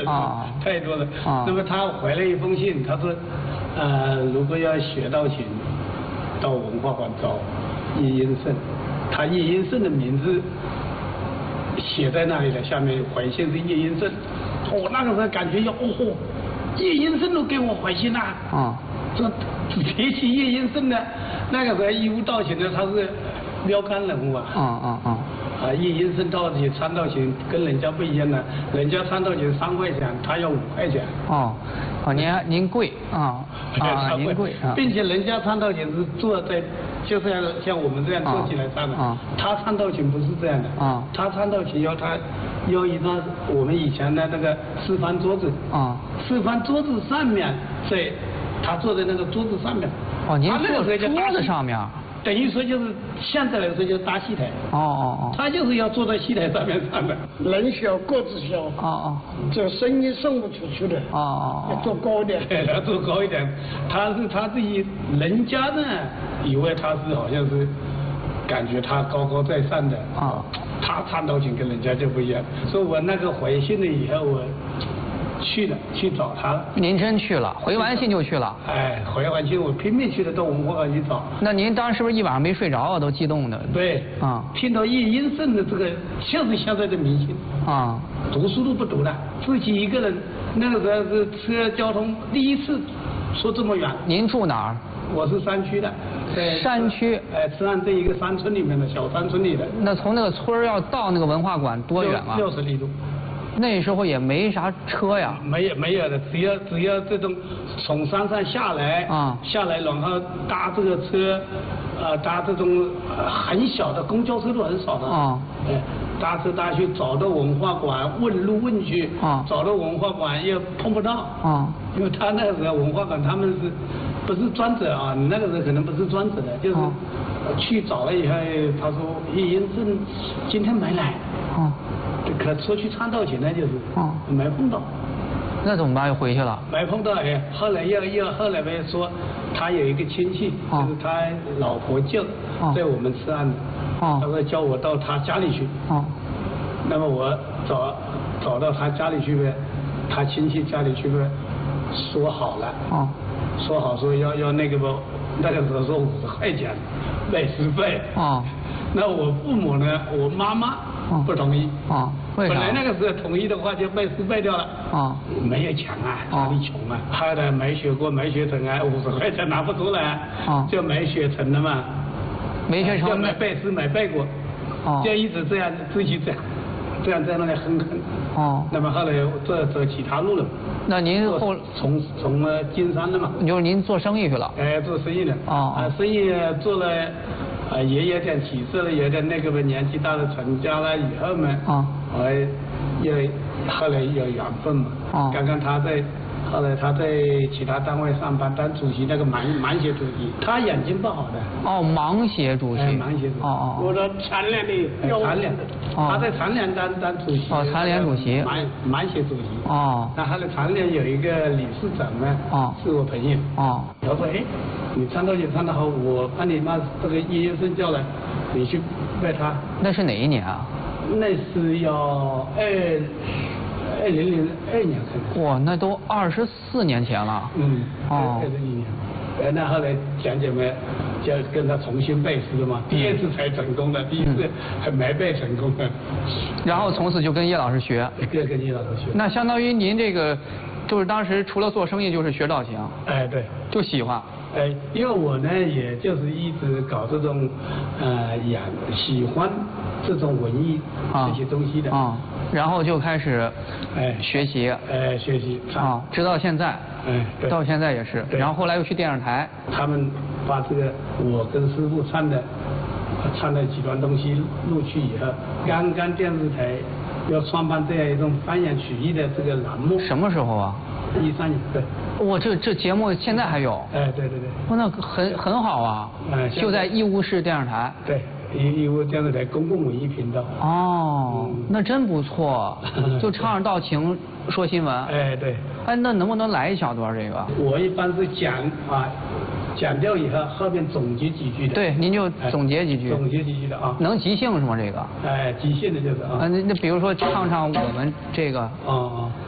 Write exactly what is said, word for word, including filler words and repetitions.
了啊，太多了啊。那么他回了一封信，他说，呃，如果要学到琴，到文化馆找叶英胜，他叶英胜的名字写在那里了，下面回信是叶英胜。我那个时候感觉要哦吼，叶英胜都给我回信了啊。这提起叶英胜呢，那个时候义乌道琴呢，他是标杆人物啊。啊啊啊！啊，叶英胜道琴参道琴跟人家不一样的，人家参道琴三块钱，他要五块钱。哦，哦，您您贵啊啊，您贵啊，并且人家参道琴是坐在，就是像像我们这样坐起来唱的。啊。他参道琴不是这样的。啊。他参道琴要他要一张我们以前的那个四方桌子。啊。四方桌子上面在。他坐在那个桌子上面，哦，您坐在桌子上面，等于说就是现在来说就是搭戏台。哦哦哦。他就是要坐在戏台上面唱的。人小个子小。哦哦。这声音送不出去的。哦哦。要坐高一点。要坐高一点。他是他自己，人家呢以为他是好像是，感觉他高高在上的。啊。他唱道琴跟人家就不一样，所以我那个回信了以后我。去了，去找他了。您真去了，回完信就去了。哎，回完信我拼命去了，到文化馆去找。那您当时是不是一晚上没睡着啊？都激动的。对。啊。听到叶英胜的这个，就是现在的明星。啊。读书都不读了，自己一个人，那个时候是车交通第一次出这么远。您住哪儿？我是山区的。在山区。哎，慈安这一个山村里面的小山村里的。那从那个村要到那个文化馆多远啊？六十里路。那时候也没啥车呀，没有没有的，只要只要这种从山上下来啊，下来然后搭这个车，呃，搭这种很小的公交车都很少的啊，哎，搭车搭去找到文化馆问路问去啊，找到文化馆又碰不到啊，因为他那个时候文化馆他们是不是专责啊？你那个时候可能不是专责的，就是去找了以后，他说叶英胜今天没来啊。可说去唱道琴呢，就是，哦，没碰到，那怎么办？又回去了？没碰到哎，后来又又后来呗说，他有一个亲戚，哦，就是他老婆舅，哦，在我们吃案的，哦，他说叫我到他家里去，哦，那么我找找到他家里去呗，他亲戚家里去呗，说好了，哦，说好说要要那个不，那个时候说五十块钱，买十倍，哦，那我父母呢，我妈妈。不同意啊？为啥？本来那个时候同意的话就被失败掉了啊，没有钱啊，家里穷啊，后来没学过没学成啊，五十块钱拿不出来啊，就没学成了嘛，没学成，就没背诗没背过，哦，就一直这样自己这样这样在那里哼哼哦，那么后来走走其他路了。那您后从从呃金山了嘛？就是您做生意去了？哎，做生意的哦，啊，生意做了。啊，也有点起色了，有点那个吧，年纪大了，成家了以后嘛，啊，我又后来有缘分嘛，啊，刚刚他在，后来他在其他单位上班当主席，那个盲盲协主席，他眼睛不好的。哦，盲协主席。哎，盲协主席。哦哦。我的残联的。残联。哦。他在残联当当主席。哦，残联主席。盲盲协主席。哦。那他的残联有一个理事长呢，哦，是我朋友。哦。他说，哎。你唱道琴唱得好，我把你妈这个叶英胜叫来，你去拜他。那是哪一年啊？那是要二二零零二年可能。哇，那都二十四年前了。嗯。哦。二十一年。呃，那后来讲姐妹就跟他重新背诗嘛，第二次才成功的，第一次还没背成功的。然后从此就跟叶老师学。对，跟叶老师学。那相当于您这个，就是当时除了做生意就是学道琴。哎，对。就喜欢。哎，因为我呢，也就是一直搞这种，呃，养喜欢这种文艺这些东西的啊，然后就开始，哎，学习，哎，学习啊，直到现在，哎，到现在也是，然后后来又去电视台，他们把这个我跟师傅唱的，唱的几段东西录去以后，刚刚电视台要创办这样一种方言曲艺的这个栏目，什么时候啊？一三年，对。哇，这这节目现在还有？哎，对对对。哇，那很很好啊。哎，就在义乌市电视台。对，义义乌电视台公共文艺频道。哦，嗯、那真不错，就唱着道琴说新闻。哎，对。哎，那能不能来一小段这个？我一般是讲啊。讲掉以后，后面总结几句的。对，您就总结几句。总结几句的啊。能即兴是吗？这个？哎，即兴的就是啊。啊，那那比如说唱唱我们这个。哦哦。